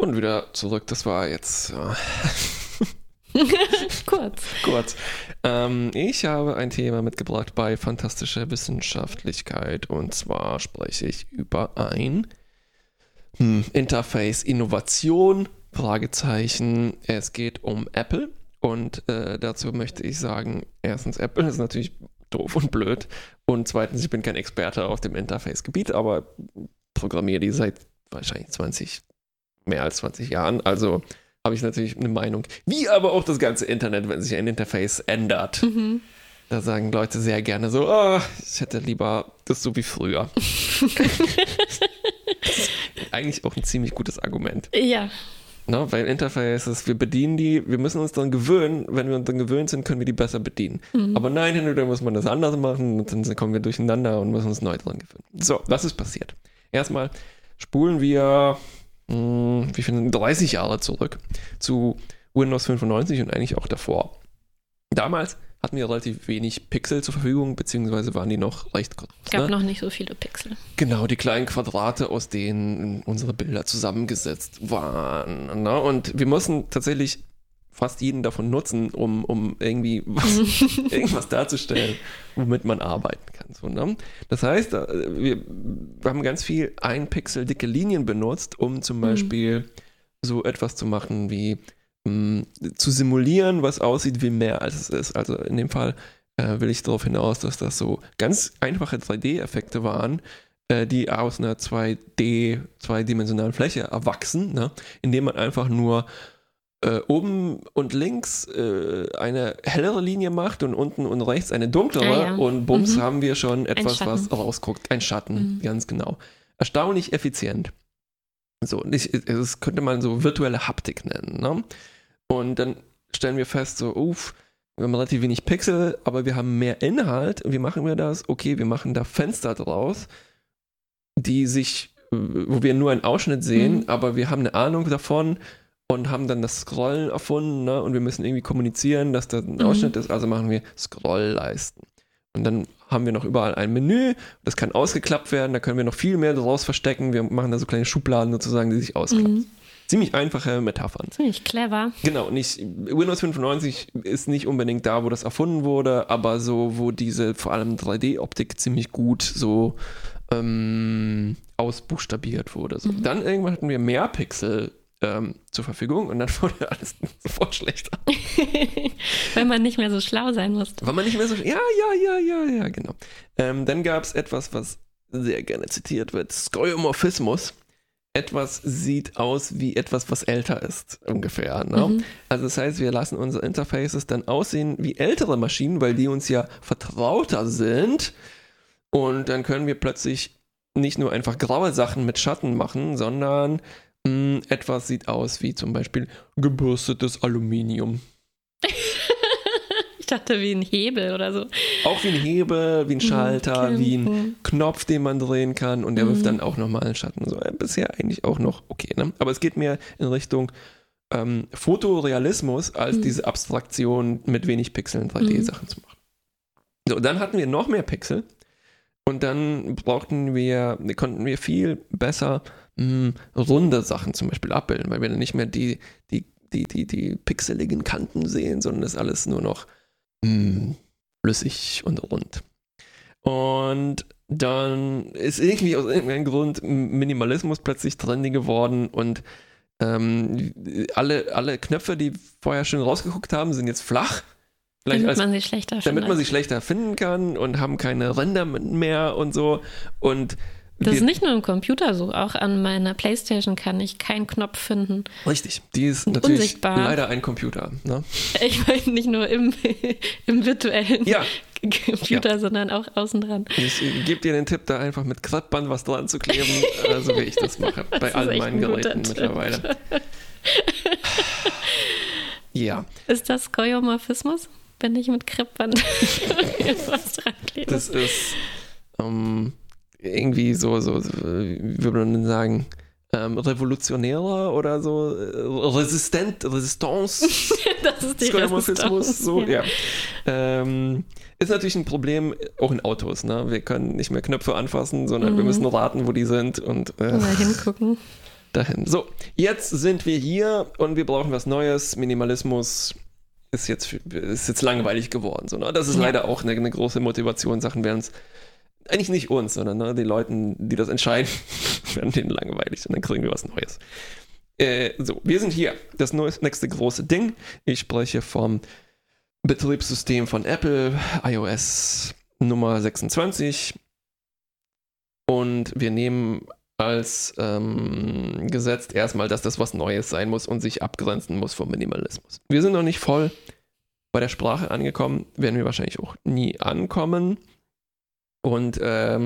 Und wieder zurück, das war jetzt kurz. Ich habe ein Thema mitgebracht bei Fantastischer Wissenschaftlichkeit und zwar spreche ich über ein Interface-Innovation, Fragezeichen. Es geht um Apple und dazu möchte ich sagen, erstens, Apple ist natürlich doof und blöd und zweitens, ich bin kein Experte auf dem Interface-Gebiet, aber programmiere die seit wahrscheinlich mehr als 20 Jahren, also habe ich natürlich eine Meinung. Wie aber auch das ganze Internet, wenn sich ein Interface ändert. Mhm. Da sagen Leute sehr gerne so, ich hätte lieber das so wie früher. Eigentlich auch ein ziemlich gutes Argument. Ja. No, weil Interfaces, wir bedienen die, wir müssen uns dann gewöhnen. Wenn wir uns dann gewöhnt sind, können wir die besser bedienen. Mhm. Aber nein, hin und wieder muss man das anders machen und dann kommen wir durcheinander und müssen uns neu dran gewöhnen. So, was ist passiert? Erstmal spulen wir 30 Jahre zurück zu Windows 95 und eigentlich auch davor. Damals hatten wir relativ wenig Pixel zur Verfügung, beziehungsweise waren die noch recht kurz. Es gab noch nicht so viele Pixel. Genau, die kleinen Quadrate, aus denen unsere Bilder zusammengesetzt waren. Ne? Und wir mussten tatsächlich fast jeden davon nutzen, um irgendwie irgendwas darzustellen, womit man arbeiten kann. So, ne? Das heißt, wir haben ganz viel 1 Pixel dicke Linien benutzt, um zum Beispiel so etwas zu machen wie zu simulieren, was aussieht wie mehr als es ist. Also in dem Fall will ich darauf hinaus, dass das so ganz einfache 3D-Effekte waren, die aus einer zweidimensionalen Fläche erwachsen, ne? Indem man einfach nur oben und links eine hellere Linie macht und unten und rechts eine dunklere und bums haben wir schon etwas, was rausguckt. Ein Schatten, ganz genau. Erstaunlich effizient. So, das könnte man so virtuelle Haptik nennen. Ne? Und dann stellen wir fest, so, wir haben relativ wenig Pixel, aber wir haben mehr Inhalt. Und wie machen wir das? Okay, wir machen da Fenster draus, wo wir nur einen Ausschnitt sehen, aber wir haben eine Ahnung davon, und haben dann das Scrollen erfunden, ne? Und wir müssen irgendwie kommunizieren, dass da ein Ausschnitt ist, also machen wir Scrollleisten. Und dann haben wir noch überall ein Menü, das kann ausgeklappt werden, da können wir noch viel mehr draus verstecken, wir machen da so kleine Schubladen sozusagen, die sich ausklappen. Ziemlich einfache Metaphern. Ziemlich clever. Genau, Windows 95 ist nicht unbedingt da, wo das erfunden wurde, aber so, wo diese vor allem 3D-Optik ziemlich gut so ausbuchstabiert wurde. So. Dann irgendwann hatten wir mehr Pixel zur Verfügung und dann wurde alles sofort schlechter. Weil man nicht mehr so schlau sein musste. Weil man nicht mehr so ja, genau. Dann gab es etwas, was sehr gerne zitiert wird, Skeuomorphismus. Etwas sieht aus wie etwas, was älter ist, ungefähr. Ne? Also das heißt, wir lassen unsere Interfaces dann aussehen wie ältere Maschinen, weil die uns ja vertrauter sind und dann können wir plötzlich nicht nur einfach graue Sachen mit Schatten machen, sondern etwas sieht aus wie zum Beispiel gebürstetes Aluminium. Ich dachte wie ein Hebel oder so. Auch wie ein Hebel, wie ein Schalter, wie ein Knopf, den man drehen kann und der wirft dann auch nochmal einen Schatten. So, bisher eigentlich auch noch okay, ne? Aber es geht mehr in Richtung Fotorealismus als diese Abstraktion mit wenig Pixeln 3D-Sachen zu machen. So, dann hatten wir noch mehr Pixel und dann konnten wir viel besser runde Sachen zum Beispiel abbilden, weil wir dann nicht mehr die pixeligen Kanten sehen, sondern das alles nur noch flüssig und rund. Und dann ist irgendwie aus irgendeinem Grund Minimalismus plötzlich trendy geworden und alle Knöpfe, die vorher schön rausgeguckt haben, sind jetzt flach. Damit man sie schlechter finden kann und haben keine Ränder mehr und so. Und das ist nicht nur im Computer so, auch an meiner Playstation kann ich keinen Knopf finden. Richtig, die ist natürlich unsichtbar. Leider ein Computer. Ne? Ich meine nicht nur im virtuellen Computer, sondern auch außen dran. Ich gebe dir den Tipp, da einfach mit Kreppband was dran zu kleben, so wie ich das mache, bei allen meinen Geräten mittlerweile. Ja. Ist das Skeuomorphismus, wenn ich mit Kreppband was dran klebe? Das ist irgendwie so, wie würde man denn sagen, revolutionärer oder so, Resistance. Das ist die Skeuomorphismus, so, ja. Ist natürlich ein Problem auch in Autos, ne? Wir können nicht mehr Knöpfe anfassen, sondern wir müssen raten, wo die sind und mal hingucken. dahin. So, jetzt sind wir hier und wir brauchen was Neues. Minimalismus ist jetzt langweilig geworden. So, ne? Das ist leider auch eine große Motivation. Sachen werden es, eigentlich nicht uns, sondern ne, die Leuten, die das entscheiden, werden denen langweilig und dann kriegen wir was Neues. So, wir sind hier. Das nächste große Ding. Ich spreche vom Betriebssystem von Apple, iOS Nummer 26. Und wir nehmen als gesetzt erstmal, dass das was Neues sein muss und sich abgrenzen muss vom Minimalismus. Wir sind noch nicht voll bei der Sprache angekommen, werden wir wahrscheinlich auch nie ankommen. Und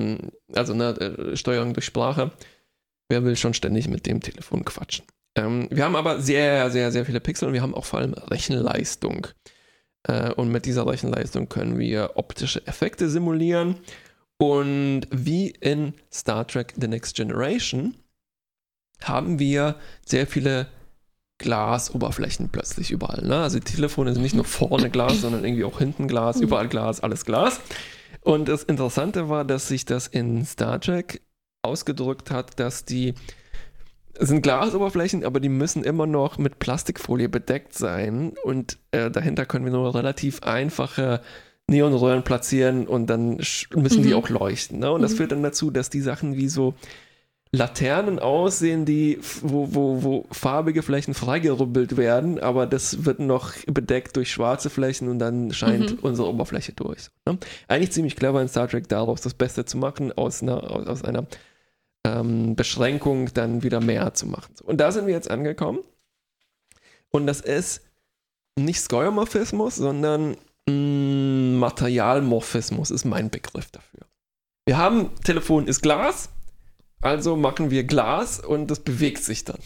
Steuerung durch Sprache, wer will schon ständig mit dem Telefon quatschen? Wir haben aber sehr, sehr, sehr viele Pixel und wir haben auch vor allem Rechenleistung. Und mit dieser Rechenleistung können wir optische Effekte simulieren. Und wie in Star Trek The Next Generation haben wir sehr viele Glasoberflächen plötzlich überall. Ne? Also die Telefone sind nicht nur vorne Glas, sondern irgendwie auch hinten Glas, überall Glas, alles Glas. Und das Interessante war, dass sich das in Star Trek ausgedrückt hat, dass es sind Glasoberflächen, aber die müssen immer noch mit Plastikfolie bedeckt sein und dahinter können wir nur relativ einfache Neonröhren platzieren und dann müssen die auch leuchten. Ne? Und das führt dann dazu, dass die Sachen wie so Laternen aussehen, wo farbige Flächen freigerubbelt werden, aber das wird noch bedeckt durch schwarze Flächen und dann scheint unsere Oberfläche durch. Ne? Eigentlich ziemlich clever in Star Trek daraus das Beste zu machen, aus einer Beschränkung dann wieder mehr zu machen. Und da sind wir jetzt angekommen. Und das ist nicht Skeuomorphismus, sondern Materialmorphismus ist mein Begriff dafür. Wir haben, Telefon ist Glas, also machen wir Glas und das bewegt sich dann.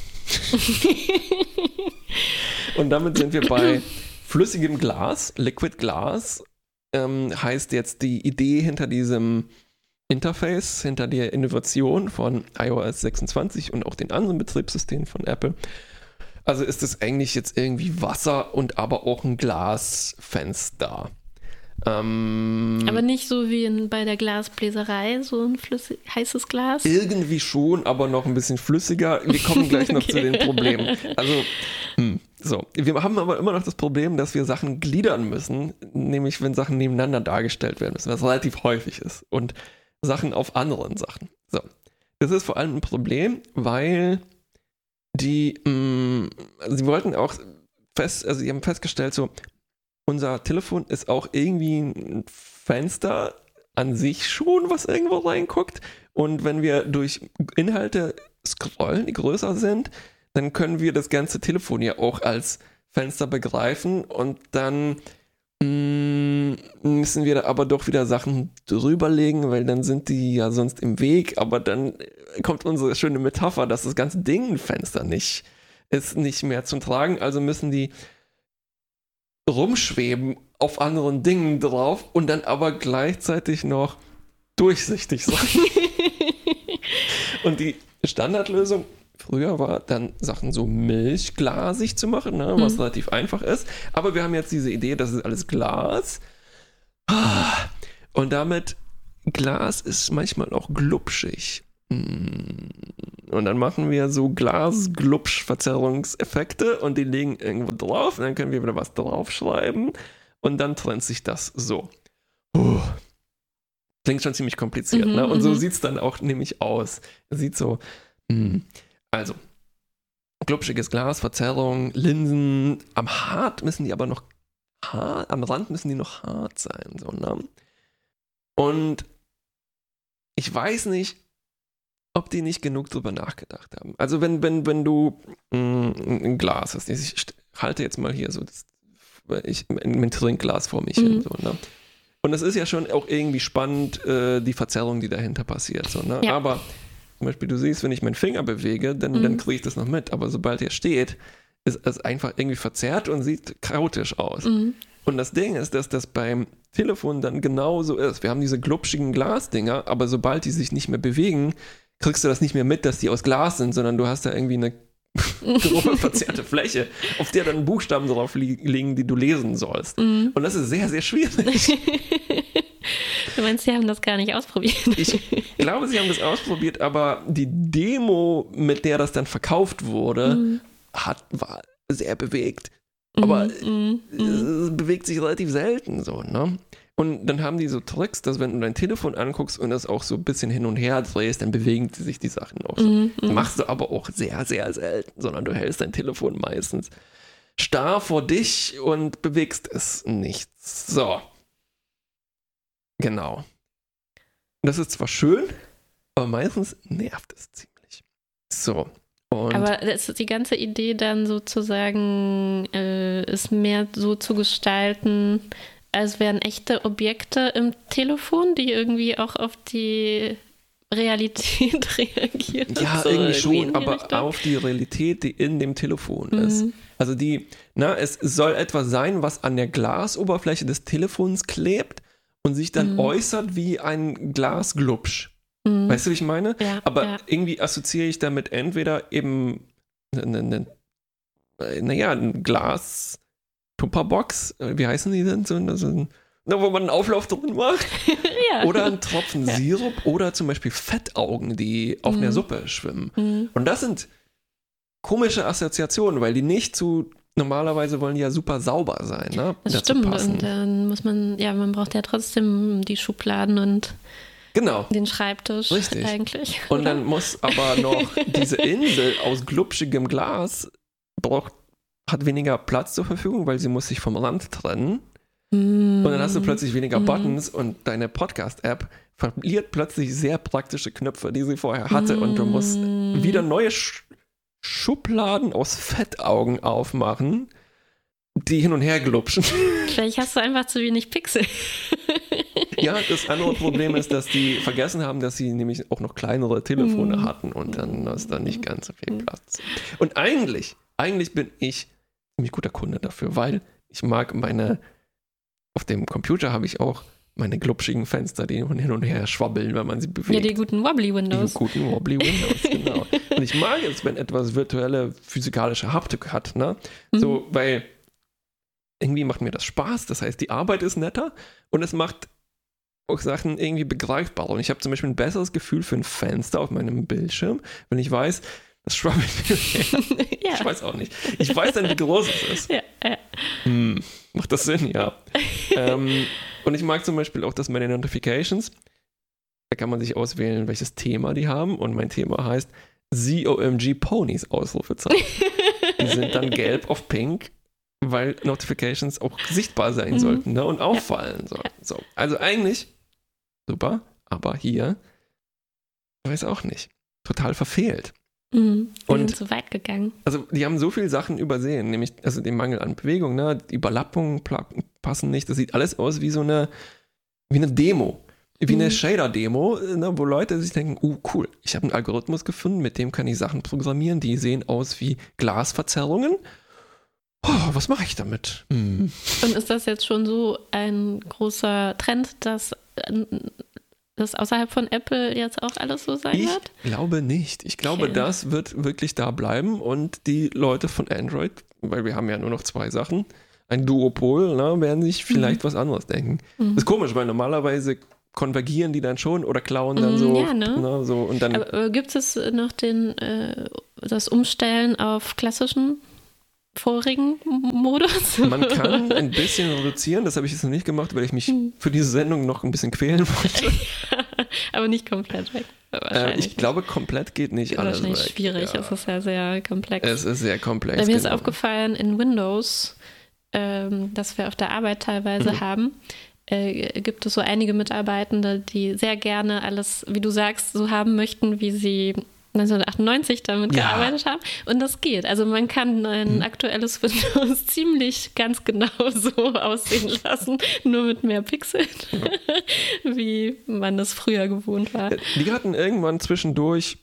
Und damit sind wir bei flüssigem Glas, Liquid Glass, heißt jetzt die Idee hinter diesem Interface, hinter der Innovation von iOS 26 und auch den anderen Betriebssystemen von Apple. Also ist es eigentlich jetzt irgendwie Wasser und aber auch ein Glasfenster. Aber nicht so wie bei der Glasbläserei, so ein heißes Glas? Irgendwie schon, aber noch ein bisschen flüssiger. Wir kommen gleich noch zu den Problemen. Also, so. Wir haben aber immer noch das Problem, dass wir Sachen gliedern müssen, nämlich wenn Sachen nebeneinander dargestellt werden müssen, was relativ häufig ist. Und Sachen auf anderen Sachen. So. Das ist vor allem ein Problem, weil sie wollten auch sie haben festgestellt, so, unser Telefon ist auch irgendwie ein Fenster an sich schon, was irgendwo reinguckt. Und wenn wir durch Inhalte scrollen, die größer sind, dann können wir das ganze Telefon ja auch als Fenster begreifen und dann müssen wir da aber doch wieder Sachen drüberlegen, weil dann sind die ja sonst im Weg, aber dann kommt unsere schöne Metapher, dass das ganze Ding ein Fenster ist nicht mehr zum Tragen, also müssen die rumschweben auf anderen Dingen drauf und dann aber gleichzeitig noch durchsichtig sein. Und die Standardlösung früher war dann Sachen so milchglasig zu machen, ne, was relativ einfach ist. Aber wir haben jetzt diese Idee, das ist alles Glas. Und damit, Glas ist manchmal auch glubschig. Und dann machen wir so Glas-Glubsch-Verzerrungseffekte und die liegen irgendwo drauf und dann können wir wieder was draufschreiben und dann trennt sich das so. Klingt schon ziemlich kompliziert, ne? Und so sieht es dann auch nämlich aus. Es sieht so, also, glubschiges Glas, Verzerrung, Linsen, am Rand müssen die noch hart sein, so, ne? Und ich weiß nicht, ob die nicht genug drüber nachgedacht haben. Also wenn du ein Glas hast, ich halte jetzt mal hier so mein Trinkglas vor mich hin, so, ne? Und das ist ja schon auch irgendwie spannend, die Verzerrung, die dahinter passiert, so, ne? Ja. Aber zum Beispiel, du siehst, wenn ich meinen Finger bewege, dann kriege ich das noch mit. Aber sobald er steht, ist es einfach irgendwie verzerrt und sieht chaotisch aus. Und das Ding ist, dass das beim Telefon dann genauso ist. Wir haben diese glubschigen Glasdinger, aber sobald die sich nicht mehr bewegen, kriegst du das nicht mehr mit, dass die aus Glas sind, sondern du hast da irgendwie eine grobe verzerrte Fläche, auf der dann Buchstaben drauf liegen, die du lesen sollst. Und das ist sehr, sehr schwierig. Du meinst, sie haben das gar nicht ausprobiert? Ich glaube, sie haben das ausprobiert, aber die Demo, mit der das dann verkauft wurde, war sehr bewegt. Aber es bewegt sich relativ selten so, ne? Und dann haben die so Tricks, dass wenn du dein Telefon anguckst und das auch so ein bisschen hin und her drehst, dann bewegen sich die Sachen auch so. Das machst du aber auch sehr, sehr selten, sondern du hältst dein Telefon meistens starr vor dich und bewegst es nicht. So. Genau. Das ist zwar schön, aber meistens nervt es ziemlich. So. Und aber ist die ganze Idee dann sozusagen, ist mehr so zu gestalten, als wären echte Objekte im Telefon, die irgendwie auch auf die Realität reagieren. Ja, so irgendwie schon, aber Richtung. auf die Realität, die in dem Telefon ist. Also es soll etwas sein, was an der Glasoberfläche des Telefons klebt und sich dann äußert wie ein Glasglubsch. Weißt du, wie ich meine? Ja, aber irgendwie assoziiere ich damit entweder eben ein Glas Tupperbox, wie heißen die denn? Wo man einen Auflauf drin macht. Ja. Oder ein Tropfen Sirup oder zum Beispiel Fettaugen, die auf einer Suppe schwimmen. Und das sind komische Assoziationen, weil die nicht normalerweise wollen die ja super sauber sein, ne? Das stimmt. Und dann muss man braucht ja trotzdem die Schubladen und den Schreibtisch. Richtig. Eigentlich. Und dann muss aber noch diese Insel aus glubschigem Glas hat weniger Platz zur Verfügung, weil sie muss sich vom Rand trennen. Und dann hast du plötzlich weniger Buttons und deine Podcast-App verliert plötzlich sehr praktische Knöpfe, die sie vorher hatte. Und du musst wieder neue Schubladen aus Fettaugen aufmachen, die hin und her glubschen. Vielleicht hast du einfach zu wenig Pixel. Ja, das andere Problem ist, dass die vergessen haben, dass sie nämlich auch noch kleinere Telefone hatten und dann ist da nicht ganz so viel Platz. Und eigentlich bin ich ziemlich guter Kunde dafür, weil ich mag auf dem Computer habe ich auch meine glubschigen Fenster, die hin und her schwabbeln, wenn man sie bewegt. Ja, die guten Wobbly Windows. Die guten Wobbly Windows, genau. Und ich mag es, wenn etwas virtuelle, physikalische Haptik hat, ne? So, weil irgendwie macht mir das Spaß, das heißt, die Arbeit ist netter und es macht auch Sachen irgendwie begreifbarer. Und ich habe zum Beispiel ein besseres Gefühl für ein Fenster auf meinem Bildschirm, wenn ich weiß, das schwabbelt mir her. Ja. Ich weiß auch nicht. Ich weiß dann, wie groß es ist. Ja. Macht das Sinn? Ja. Und ich mag zum Beispiel auch, dass meine Notifications, da kann man sich auswählen, welches Thema die haben. Und mein Thema heißt ZOMG Ponies, Ausrufezeichen. Die sind dann gelb auf pink, weil Notifications auch sichtbar sein sollten, ne? Und auffallen sollten. So. Also eigentlich super, aber hier, ich weiß auch nicht, total verfehlt. Die sind so weit gegangen. Also die haben so viele Sachen übersehen, nämlich den Mangel an Bewegung, ne? Die Überlappungen passen nicht, das sieht alles aus wie eine Demo, wie eine Shader-Demo, ne? Wo Leute sich denken, cool, ich habe einen Algorithmus gefunden, mit dem kann ich Sachen programmieren, die sehen aus wie Glasverzerrungen. Oh, was mache ich damit? Und ist das jetzt schon so ein großer Trend, dass das außerhalb von Apple jetzt auch alles so sein wird? Ich glaube nicht. Ich glaube, das wird wirklich da bleiben und die Leute von Android, weil wir haben ja nur noch 2 Sachen, ein Duopol, ne, werden sich vielleicht was anderes denken. Das ist komisch, weil normalerweise konvergieren die dann schon oder klauen dann so. Ja, ne? Ne, so und dann, aber gibt es noch das Umstellen auf klassischen vorigen Modus? Man kann ein bisschen reduzieren, das habe ich jetzt noch nicht gemacht, weil ich mich für diese Sendung noch ein bisschen quälen wollte. Aber nicht komplett weg. Ich glaube, komplett geht nicht alles weg. Wahrscheinlich schwierig, es ist ja sehr komplex. Es ist sehr komplex. Mir ist aufgefallen, in Windows, das wir auf der Arbeit teilweise haben, gibt es so einige Mitarbeitende, die sehr gerne alles, wie du sagst, so haben möchten, wie sie 1998 damit gearbeitet haben. Und das geht. Also man kann ein aktuelles Windows ziemlich ganz genau so aussehen lassen, nur mit mehr Pixeln, wie man das früher gewohnt war. Die hatten irgendwann zwischendurch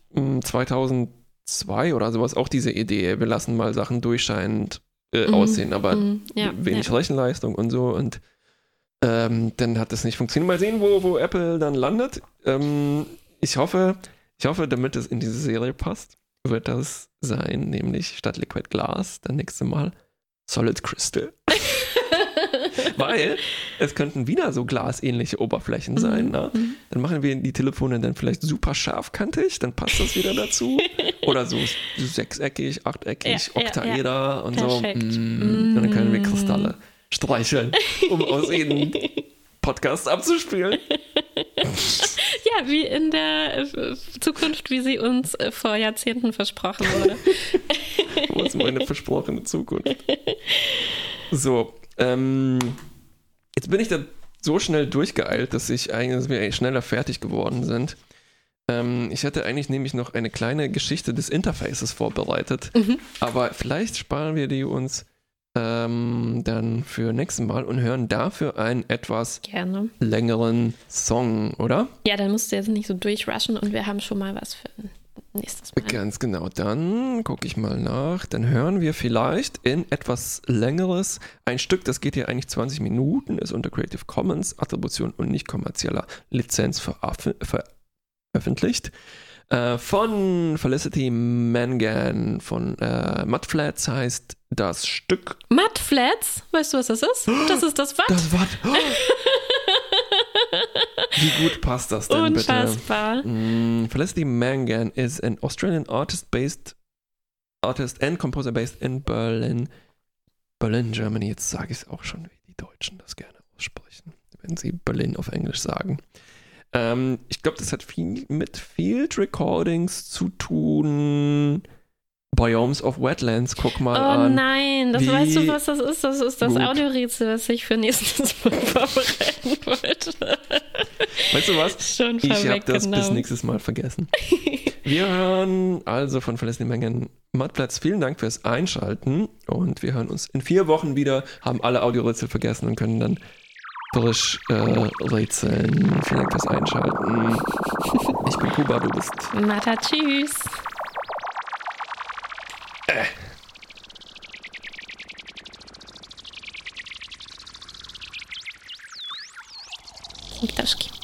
2002 oder sowas auch diese Idee, wir lassen mal Sachen durchscheinend aussehen, aber wenig Rechenleistung und so. Und dann hat das nicht funktioniert. Mal sehen, wo Apple dann landet. Ich hoffe, damit es in diese Serie passt, wird das sein, nämlich statt Liquid Glass dann nächste Mal Solid Crystal. Weil es könnten wieder so glasähnliche Oberflächen sein. Ne? Dann machen wir die Telefone dann vielleicht super scharfkantig, dann passt das wieder dazu. Oder so sechseckig, achteckig, Oktaeder und Perfekt. so. Und dann können wir Kristalle streicheln, um aus jedem Podcast abzuspielen. Ja, wie in der Zukunft, wie sie uns vor Jahrzehnten versprochen wurde. Wo ist meine versprochene Zukunft? So, jetzt bin ich da so schnell durchgeeilt, dass wir eigentlich schneller fertig geworden sind. Ich hätte eigentlich nämlich noch eine kleine Geschichte des Interfaces vorbereitet, aber vielleicht sparen wir die uns dann für nächstes Mal und hören dafür einen etwas längeren Song, oder? Ja, dann musst du jetzt nicht so durchrushen und wir haben schon mal was für nächstes Mal. Ganz genau, dann gucke ich mal nach. Dann hören wir vielleicht in etwas längeres ein Stück, das geht hier eigentlich 20 Minuten, ist unter Creative Commons Attribution und nicht kommerzieller Lizenz veröffentlicht. Von Felicity Mangan von Mudflats heißt das Stück. Mudflats? Weißt du, was das ist? Das ist das Watt. Das Watt. Oh. Wie gut passt das denn Unfassbar. bitte? Felicity Mangan is an Australian artist and composer based in Berlin, Germany. Jetzt sage ich es auch schon, wie die Deutschen das gerne aussprechen, wenn sie Berlin auf Englisch sagen. Ich glaube, das hat viel mit Field Recordings zu tun. Biomes of Wetlands, guck mal an. Oh nein, weißt du, was das ist? Das ist das Audiorätsel, was ich für nächstes Mal vorbereiten wollte. Weißt du was? Schon ich habe das bis nächstes Mal vergessen. Wir hören also von Felicity Mangan Mudflats. Vielen Dank fürs Einschalten und wir hören uns in 4 Wochen wieder, haben alle Audiorätsel vergessen und können dann frisch rätseln. Vielen Dank fürs Einschalten. Ich bin Kuba, du bist Martha, tschüss. Kiktoschki.